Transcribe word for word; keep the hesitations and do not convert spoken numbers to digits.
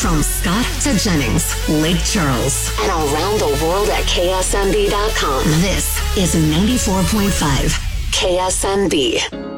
From Scott to Jennings, Lake Charles, and around the world at K S M B dot com. This is ninety-four point five K S M B.